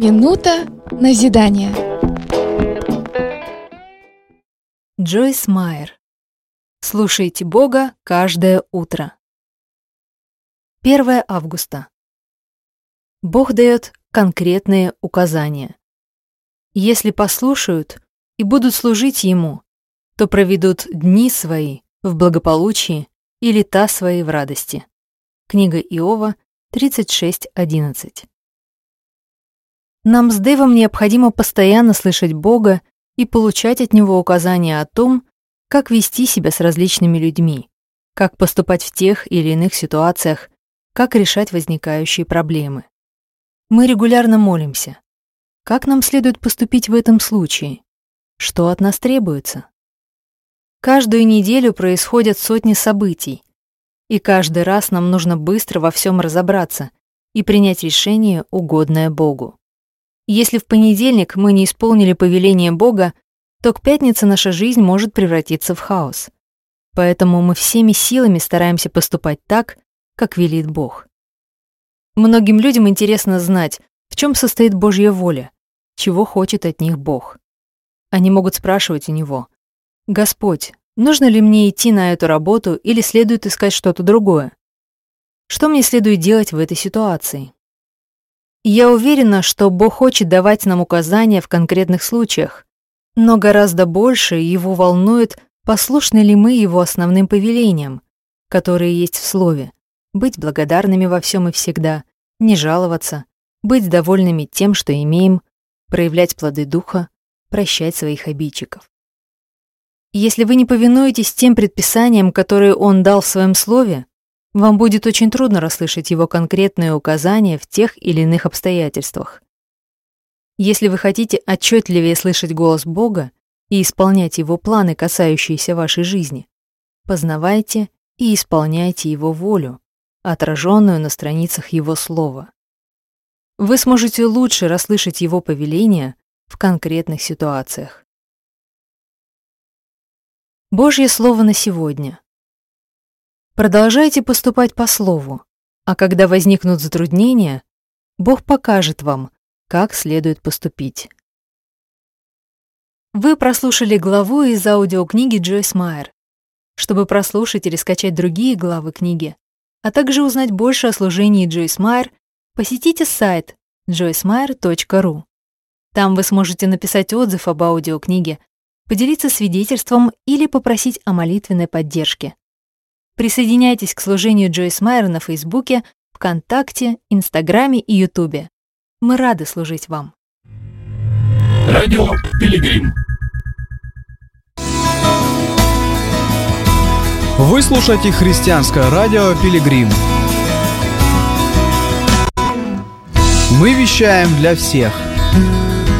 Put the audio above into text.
Минута назидания. Джойс Майер. Слушайте Бога каждое утро. 1 августа. Бог дает конкретные указания. Если послушают и будут служить Ему, то проведут дни свои в благополучии и лета свои в радости. Книга Иова 36:11. Нам с Дэйвом необходимо постоянно слышать Бога и получать от Него указания о том, как вести себя с различными людьми, как поступать в тех или иных ситуациях, как решать возникающие проблемы. Мы регулярно молимся. Как нам следует поступить в этом случае? Что от нас требуется? Каждую неделю происходят сотни событий, и каждый раз нам нужно быстро во всем разобраться и принять решение, угодное Богу. Если в понедельник мы не исполнили повеление Бога, то к пятнице наша жизнь может превратиться в хаос. Поэтому мы всеми силами стараемся поступать так, как велит Бог. Многим людям интересно знать, в чем состоит Божья воля, чего хочет от них Бог. Они могут спрашивать у Него: «Господь, нужно ли мне идти на эту работу или следует искать что-то другое? Что мне следует делать в этой ситуации?» Я уверена, что Бог хочет давать нам указания в конкретных случаях, но гораздо больше Его волнует, послушны ли мы Его основным повелениям, которые есть в Слове: быть благодарными во всем и всегда, не жаловаться, быть довольными тем, что имеем, проявлять плоды Духа, прощать своих обидчиков. Если вы не повинуетесь тем предписаниям, которые Он дал в Своем Слове, вам будет очень трудно расслышать Его конкретные указания в тех или иных обстоятельствах. Если вы хотите отчетливее слышать голос Бога и исполнять Его планы, касающиеся вашей жизни, познавайте и исполняйте Его волю, отраженную на страницах Его Слова. Вы сможете лучше расслышать Его повеления в конкретных ситуациях. Божье Слово на сегодня. Продолжайте поступать по Слову, а когда возникнут затруднения, Бог покажет вам, как следует поступить. Вы прослушали главу из аудиокниги Джойс Майер. Чтобы прослушать или скачать другие главы книги, а также узнать больше о служении Джойс Майер, посетите сайт joycemeyer.ru. Там вы сможете написать отзыв об аудиокниге, поделиться свидетельством или попросить о молитвенной поддержке. Присоединяйтесь к служению Джойс Майер на Фейсбуке, ВКонтакте, Инстаграме и Ютубе. Мы рады служить вам. Радио Пилигрим. Вы слушаете христианское радио Пилигрим. Мы вещаем для всех.